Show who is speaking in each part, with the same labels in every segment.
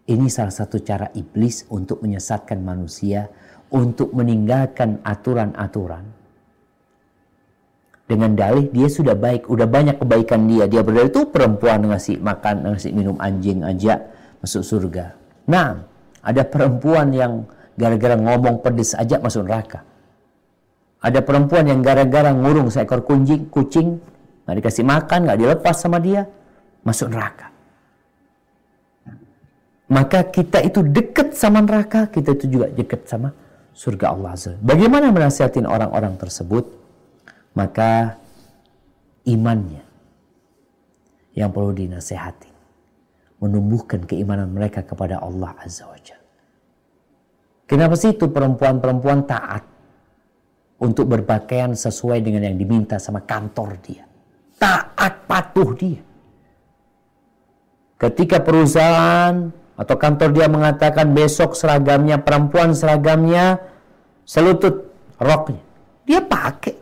Speaker 1: Ini salah satu cara iblis untuk menyesatkan manusia, untuk meninggalkan aturan-aturan. Dengan dalih dia sudah baik, udah banyak kebaikan dia. Dia berdalih itu perempuan ngasih makan, ngasih minum anjing aja masuk surga. Nah, ada perempuan yang gara-gara ngomong pedes aja masuk neraka. Ada perempuan yang gara-gara ngurung seekor kucing, nggak dikasih makan, nggak dilepas sama dia, masuk neraka. Maka kita itu dekat sama neraka, kita itu juga dekat sama surga Allah Azza. Bagaimana menasihatin orang-orang tersebut? Maka imannya yang perlu dinasehati, menumbuhkan keimanan mereka kepada Allah Azza wa Jalla. Kenapa sih itu perempuan-perempuan taat untuk berpakaian sesuai dengan yang diminta sama kantor dia? Taat patuh dia. Ketika perusahaan atau kantor dia mengatakan besok seragamnya, perempuan seragamnya selutut roknya, dia pakai.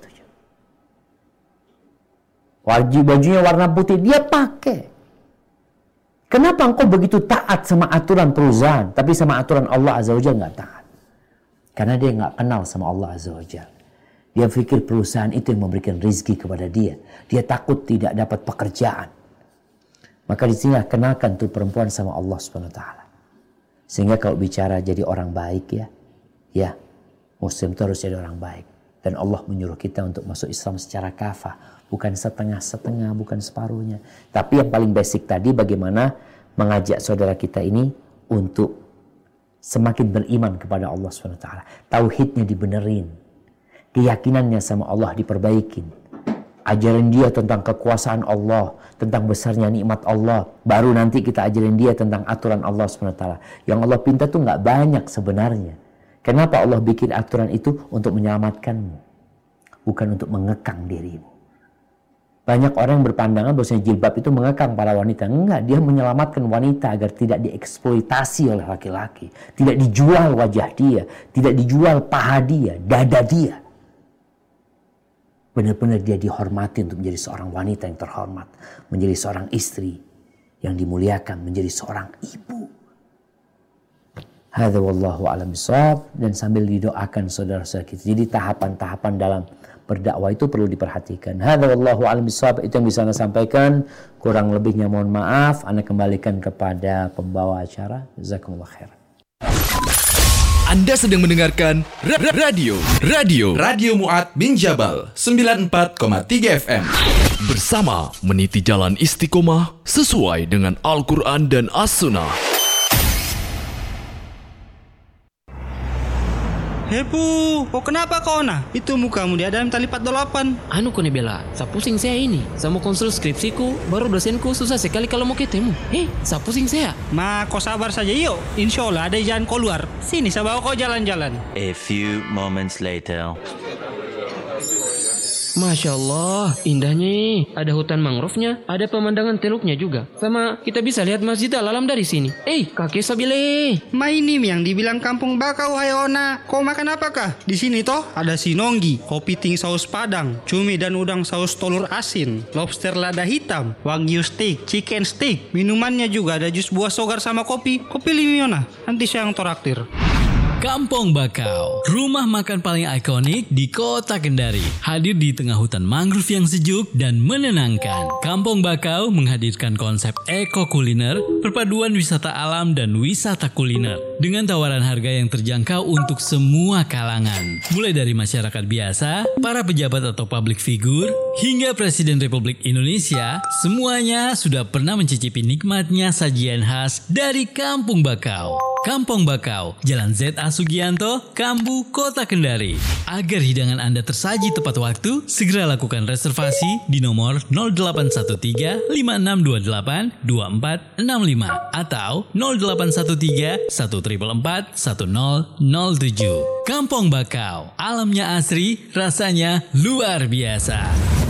Speaker 1: Bajunya warna putih, dia pakai. Kenapa engkau begitu taat sama aturan perusahaan, tapi sama aturan Allah Azza wa Jalla nggak taat? Karena dia nggak kenal sama Allah Azza wa Jalla. Dia pikir perusahaan itu yang memberikan rezeki kepada dia. Dia takut tidak dapat pekerjaan. Maka di sini kenalkan tuh perempuan sama Allah Subhanahu wa taala. Sehingga kalau bicara jadi orang baik ya Muslim itu harus jadi orang baik. Dan Allah menyuruh kita untuk masuk Islam secara kafah. Bukan setengah-setengah, bukan separuhnya. Tapi yang paling basic tadi bagaimana mengajak saudara kita ini untuk semakin beriman kepada Allah SWT. Tauhidnya dibenerin. Keyakinannya sama Allah diperbaikin. Ajarin dia tentang kekuasaan Allah, tentang besarnya nikmat Allah. Baru nanti kita ajarin dia tentang aturan Allah SWT. Yang Allah pinta tuh nggak banyak sebenarnya. Kenapa Allah bikin aturan itu? Untuk menyelamatkanmu. Bukan untuk mengekang dirimu. Banyak orang yang berpandangan bahwasanya jilbab itu mengekang para wanita. Enggak, dia menyelamatkan wanita agar tidak dieksploitasi oleh laki-laki. Tidak dijual wajah dia. Tidak dijual paha dia, dada dia. Benar-benar dia dihormati untuk menjadi seorang wanita yang terhormat. Menjadi seorang istri yang dimuliakan. Menjadi seorang ibu. Hadza wallahu a'lam bishawab. Dan sambil didoakan saudara-saudara kita. Jadi tahapan-tahapan dalam berdakwah itu perlu diperhatikan. Hadza wallahu a'lam bishawab. Itu yang bisa Anda sampaikan. Kurang lebihnya mohon maaf. Anda kembalikan kepada pembawa acara. Jazakumullah khair.
Speaker 2: Anda sedang mendengarkan Radio Mu'ad bin Jabal 94,3 FM. Bersama meniti jalan istiqomah sesuai dengan Al-Quran dan As-Sunnah.
Speaker 3: Hepu, kok kenapa kau nah? Itu mukamu dia dalam tali 48.
Speaker 4: Anu kone bela, sa pusing saya ini. Sama konsul skripsiku, baru dosenku susah sekali kalau mau ketemu. Sa pusing saya.
Speaker 3: Ma, kau sabar saja yuk. Insya Allah ada jalan keluar. Sini, saya bawa kau jalan-jalan.
Speaker 5: A few moments later.
Speaker 4: Masya Allah, indahnya. Ada hutan mangrove-nya, ada pemandangan teluknya juga. Sama kita bisa lihat Masjid Al-Alam dari sini. Kakek Sabile.
Speaker 3: Ma ini yang dibilang kampung bakau Hayona. Kau makan apakah? Di sini toh ada sinonggi, kopi ting saus padang, cumi dan udang saus telur asin, lobster lada hitam, wagyu steak, chicken steak. Minumannya juga ada jus buah sogar sama kopi. Kopi limiona. Nanti saya yang toraktir.
Speaker 6: Kampung Bakau, rumah makan paling ikonik di kota Kendari. Hadir di tengah hutan mangrove yang sejuk dan menenangkan. Kampung Bakau menghadirkan konsep eko-kuliner, perpaduan wisata alam dan wisata kuliner. Dengan tawaran harga yang terjangkau untuk semua kalangan. Mulai dari masyarakat biasa, para pejabat atau public figure, hingga Presiden Republik Indonesia, semuanya sudah pernah mencicipi nikmatnya sajian khas dari Kampung Bakau. Kampung Bakau, Jalan Z.A. Sugianto, Kambu, Kota Kendari. Agar hidangan Anda tersaji tepat waktu, segera lakukan reservasi di nomor 0813 5628 2465 atau 0813 1444 1007. Kampung Bakau, alamnya asri, rasanya luar biasa.